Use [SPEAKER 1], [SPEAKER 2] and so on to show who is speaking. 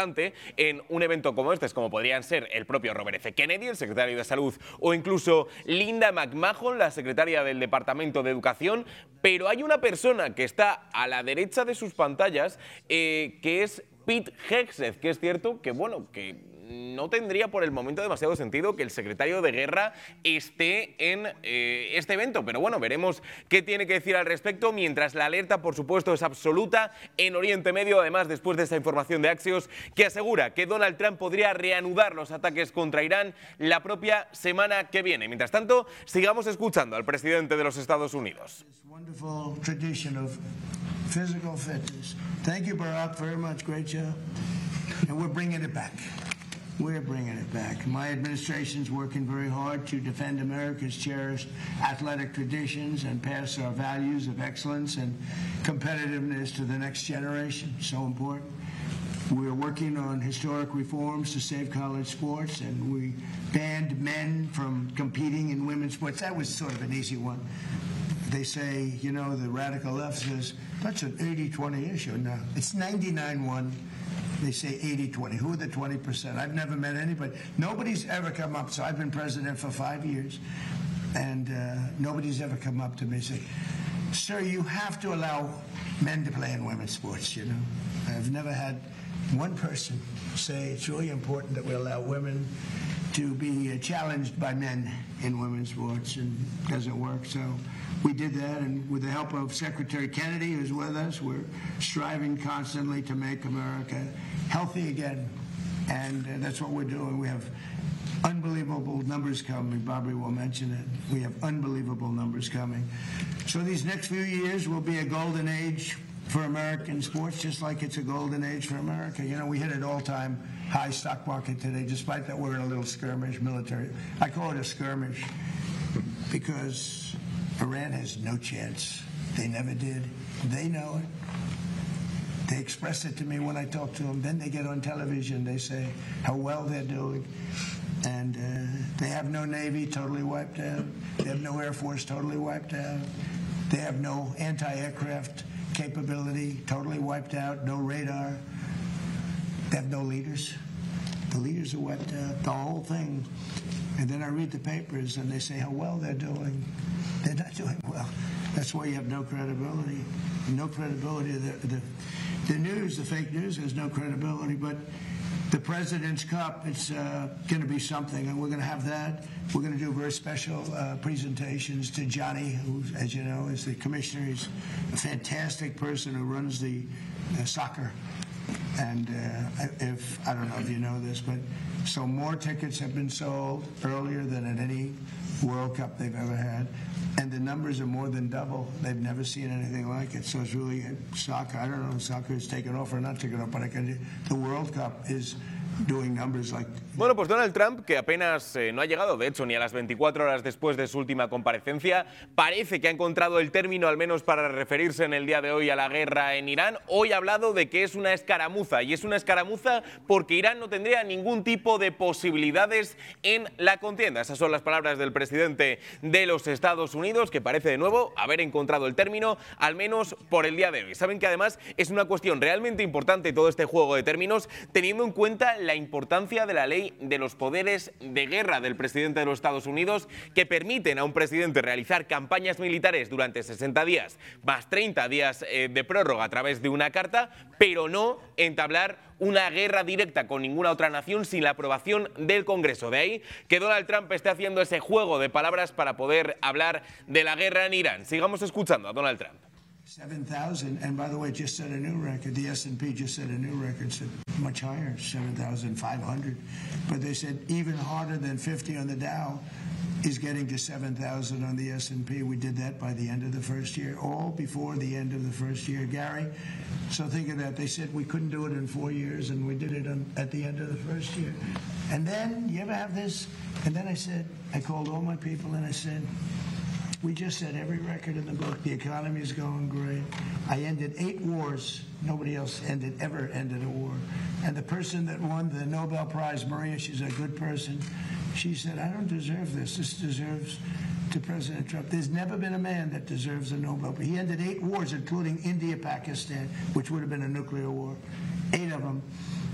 [SPEAKER 1] importante en un evento como este, como podrían ser el propio Robert F. Kennedy, el secretario de Salud, o incluso Linda McMahon, la secretaria del Departamento de Educación, pero hay una persona que está a la derecha de sus pantallas, que es Pete Hegseth, que es cierto que, bueno, que no tendría por el momento demasiado sentido que el secretario de Guerra esté en este evento, pero bueno, veremos qué tiene que decir al respecto, mientras la alerta, por supuesto, es absoluta en Oriente Medio, además después de esta información de Axios que asegura que Donald Trump podría reanudar los ataques contra Irán la propia semana que viene. Mientras tanto, sigamos escuchando al presidente de los Estados Unidos.
[SPEAKER 2] Physical fitness. Thank you, Barack, very much. Great job. And we're bringing it back. We're bringing it back. My administration's working very hard to defend America's cherished athletic traditions and pass our values of excellence and competitiveness to the next generation. So important. We're working on historic reforms to save college sports, and we banned men from competing in women's sports. That was sort of an easy one. They say, you know, the radical left says, that's an 80-20 issue. No, it's 99-1. They say 80-20. Who are the 20%? I've never met anybody. Nobody's ever come up. So I've been president for 5 years, and nobody's ever come up to me and say, sir, you have to allow men to play in women's sports, you know. I've never had one person say it's really important that we allow women to be challenged by men in women's sports, and it doesn't work. So we did that, and with the help of Secretary Kennedy, who's with us, we're striving constantly to make America healthy again, and that's what we're doing. We have unbelievable numbers coming. Bobby will mention it. We have unbelievable numbers coming. So these next few years will be a golden age for American sports, just like it's a golden age for America. You know, we hit an all-time high stock market today, despite that we're in a little skirmish, military. I call it a skirmish because Iran has no chance. They never did. They know it. They express it to me when I talk to them. Then they get on television. They say how well they're doing. And they have no Navy, totally wiped out. They have no Air Force, totally wiped out. They have no anti-aircraft capability, totally wiped out. No radar. They have no leaders. The leaders are wiped out. The whole thing. And then I read the papers and they say how well they're doing. They're not doing well. That's why you have no credibility. No credibility. The news, the fake news, has no credibility. But the President's Cup, it's going to be something, and we're going to have that. We're going to do very special presentations to Johnny, who, as you know, is the commissioner. He's a fantastic person who runs the soccer. And I don't know if you know this, but so more tickets have been sold earlier than at any World Cup they've ever had. And the numbers are more than double. They've never seen anything like it. So it's really soccer. I don't know if soccer is taken off or not taken off, but the World Cup is doing numbers like...
[SPEAKER 1] Bueno, pues Donald Trump, que apenas no ha llegado, de hecho, ni a las 24 horas después de su última comparecencia, parece que ha encontrado el término, al menos para referirse en el día de hoy a la guerra en Irán. Hoy ha hablado de que es una escaramuza, y es una escaramuza porque Irán no tendría ningún tipo de posibilidades en la contienda. Esas son las palabras del presidente de los Estados Unidos, que parece de nuevo haber encontrado el término, al menos por el día de hoy. Saben que además es una cuestión realmente importante todo este juego de términos, teniendo en cuenta la importancia de la ley de los poderes de guerra del presidente de los Estados Unidos, que permiten a un presidente realizar campañas militares durante 60 días, más 30 días de prórroga a través de una carta, pero no entablar una guerra directa con ninguna otra nación sin la aprobación del Congreso. De ahí que Donald Trump esté haciendo ese juego de palabras para poder hablar de la guerra en Irán. Sigamos escuchando a Donald Trump.
[SPEAKER 2] 7,000, and by the way, just set a new record. The S&P just set a new record, said much higher, 7,500. But they said even harder than 50 on the Dow is getting to 7,000 on the S&P. We did that by the end of the first year, all before the end of the first year, Gary. So think of that. They said we couldn't do it in 4 years, and we did it at the end of the first year. And then, you ever have this? And then I called all my people and I said, we just set every record in the book. The economy is going great. I ended 8 wars. Nobody else ever ended a war. And the person that won the Nobel Prize, Maria, she's a good person. She said, I don't deserve this. This deserves to President Trump. There's never been a man that deserves a Nobel Prize. He ended 8 wars, including India, Pakistan, which would have been a nuclear war. 8 of them.